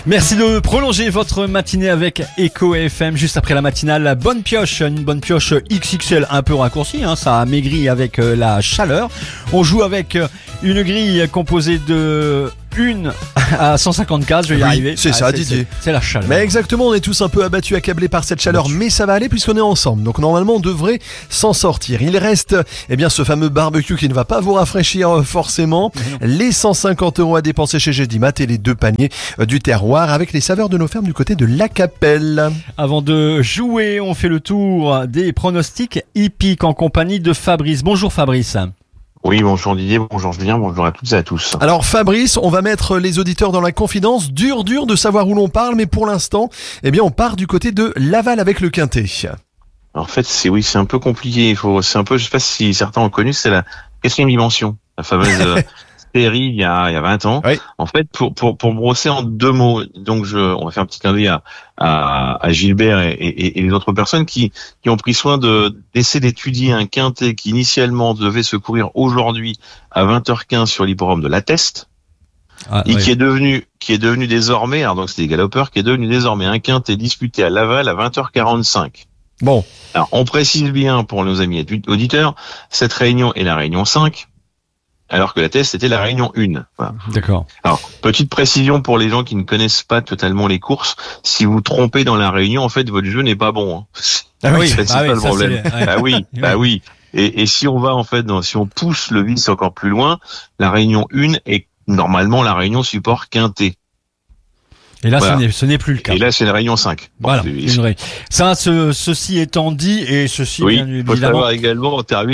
Merci de prolonger votre matinée avec Echo FM. Juste après la matinale, la bonne pioche, une bonne pioche XXL un peu raccourcie, ça a maigri avec la chaleur. On joue avec une grille composée de 1 à 150 cases, je vais y arriver. C'est ça, Didier. C'est la chaleur. Mais exactement, on est tous un peu abattus, accablés par cette chaleur, mais ça va aller puisqu'on est ensemble. Donc normalement, on devrait s'en sortir. Il reste, ce fameux barbecue qui ne va pas vous rafraîchir forcément. Les 150 € à dépenser chez Gédimat et les 2 paniers du terroir avec les saveurs de nos fermes du côté de La Capelle. Avant de jouer, on fait le tour des pronostics hippiques en compagnie de Fabrice. Bonjour Fabrice. Oui, bonjour Didier, bonjour Julien, bonjour à toutes et à tous. Alors Fabrice, on va mettre les auditeurs dans la confidence. Dur de savoir où l'on parle, mais pour l'instant, on part du côté de Laval avec le Quintet. Alors, en fait, c'est un peu compliqué. Je sais pas si certains ont connu, c'est la 4e dimension, la fameuse série il y a 20 ans. Oui. En fait, pour brosser en 2 mots, donc on va faire un petit clin d'œil à Gilbert et les autres personnes qui ont pris soin d'essayer d'étudier un quintet qui initialement devait se courir aujourd'hui à 20h15 sur l'hippodrome de La Teste. Et qui est devenu désormais, alors donc c'était des galopeurs, qui est devenu désormais un quintet disputé à Laval à 20h45. Bon. Alors, on précise bien pour nos amis auditeurs, cette réunion est la réunion 5, alors que la Teste était la réunion 1. Voilà. D'accord. Alors, petite précision pour les gens qui ne connaissent pas totalement les courses, si vous trompez dans la réunion, en fait, votre jeu n'est pas bon. Ah oui, c'est pas le problème. Ouais. Bah oui. Et si on va, si on pousse le vice encore plus loin, la réunion 1 est normalement la réunion support quintet. Et là, voilà. ce n'est plus le cas. Et là, c'est la réunion 5. Voilà. Ça, ceci étant dit, et ceci, oui, bien il faut évidemment. savoir également, on termine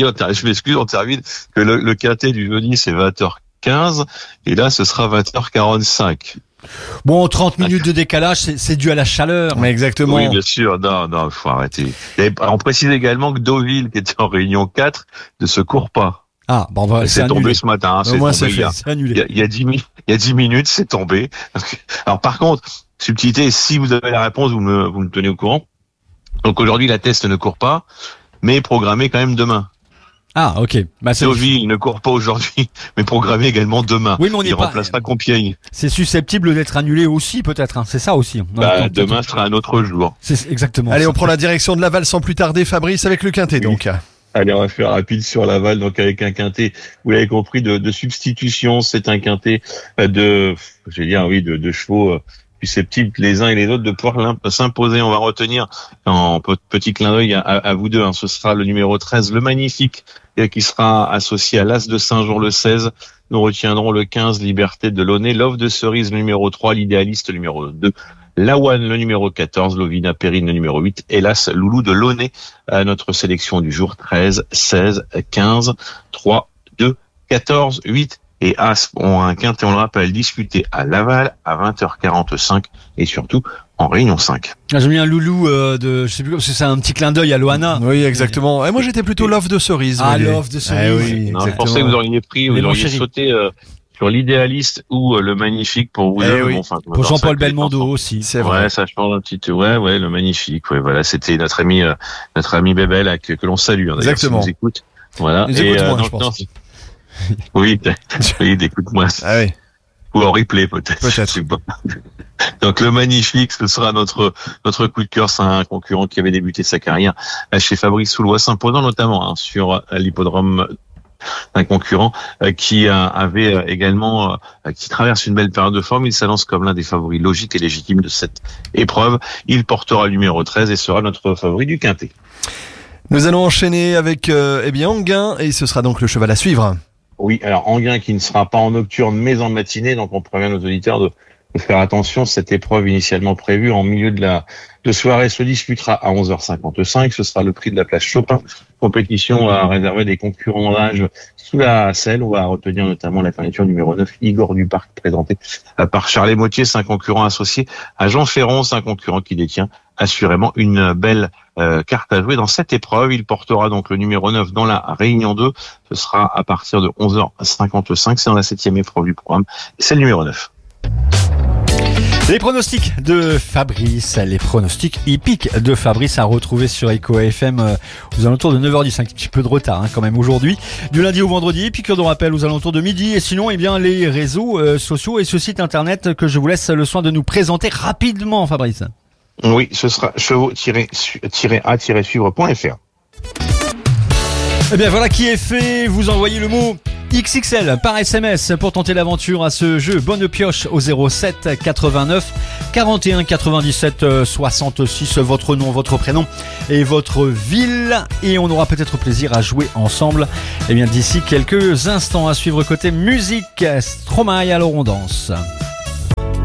que le quintet du jeudi, c'est 20h15, et là, ce sera 20h45. Bon, 30 minutes de décalage, c'est dû à la chaleur. Mais exactement. Oui, bien sûr. Non, faut arrêter. Et on précise également que Deauville, qui était en réunion 4, ne se court pas. Ah, bon, c'est tombé ce matin. Au moins, c'est fait. C'est annulé. Il y a 10 minutes, c'est tombé. Alors, par contre, subtilité, si vous avez la réponse, vous me tenez au courant. Donc, aujourd'hui, la Teste ne court pas, mais programmée quand même demain. Ah, ok. Deauville ne court pas aujourd'hui, mais programmé également demain. Oui, mais il remplacera Compiègne. C'est susceptible d'être annulé aussi, peut-être. C'est ça aussi. Demain sera un autre jour. C'est exactement. Allez, ça. on prend la direction de Laval sans plus tarder, Fabrice, avec le Quintet, donc. Allez, on va faire rapide sur Laval, donc avec un quintet, vous l'avez compris, de substitution. C'est un quintet de chevaux susceptibles les uns et les autres de pouvoir s'imposer. On va retenir en petit clin d'œil à vous deux. Ce sera le numéro 13, le Magnifique, qui sera associé à l'As de Saint-Jean le 16. Nous retiendrons le 15, Liberté de Launay, Love de Cerise, le numéro 3, l'Idéaliste, le numéro 2. Lawan, le numéro 14, Lovina Perrine, le numéro 8, hélas, Loulou de Launay, à notre sélection du jour, 13, 16, 15, 3, 2, 14, 8 et As ont un quintet, on le rappelle, disputé à Laval à 20h45 et surtout en réunion 5. J'ai mis un Loulou je sais plus, parce que c'est un petit clin d'œil à Loana. Oui, exactement. Et moi, j'étais plutôt Love de Cerise. Ah, Love de Cerise. Oui, je pensais que vous auriez sauté sur l'Idéaliste ou le Magnifique pour vous. Pour Jean-Paul Belmondo aussi. C'est vrai. Ouais, ça change un petit peu. Ouais, le Magnifique. Ouais, voilà, c'était notre ami Bébel que l'on salue. Exactement. Si nous écoute. Voilà. Écoute-moi, je pense. Oui, écoute-moi. Ah oui. Ou en replay peut-être. Donc le Magnifique, ce sera notre coup de cœur. C'est un concurrent qui avait débuté sa carrière chez Fabrice Soulois, s'imposant notamment sur l'hippodrome. Un concurrent qui avait également qui traverse une belle période de forme. Il s'annonce comme l'un des favoris logiques et légitimes de cette épreuve. Il portera le numéro 13 et sera notre favori du quintet. Nous allons enchaîner avec Anguin, et ce sera donc le cheval à suivre. Oui, alors Anguin qui ne sera pas en nocturne mais en matinée, donc on prévient nos auditeurs de faire attention. Cette épreuve initialement prévue en milieu de soirée se disputera à 11h55. Ce sera le prix de la place Chopin. Compétition à réserver des concurrents d'âge sous la selle. On va retenir notamment la candidature numéro 9, Igor Duparc, présenté par Charles Motier. C'est un concurrent associé à Jean Ferron. C'est un concurrent qui détient assurément une belle carte à jouer dans cette épreuve. Il portera donc le numéro 9 dans la Réunion 2. Ce sera à partir de 11h55. C'est dans la 7e épreuve du programme. C'est le numéro 9. Les pronostics de Fabrice, les pronostics hippiques de Fabrice à retrouver sur Echo FM aux alentours de 9h10, un petit peu de retard quand même aujourd'hui, du lundi au vendredi, piqûre de rappel aux alentours de midi, et sinon les réseaux sociaux et ce site internet que je vous laisse le soin de nous présenter rapidement, Fabrice. Oui, ce sera chevaux-a-suivre.fr. Eh bien voilà qui est fait, vous envoyez le mot XXL par SMS pour tenter l'aventure à ce jeu. Bonne pioche au 07 89 41 97 66, votre nom, votre prénom et votre ville. Et on aura peut-être plaisir à jouer ensemble d'ici quelques instants. À suivre côté musique, Stromae, alors on danse.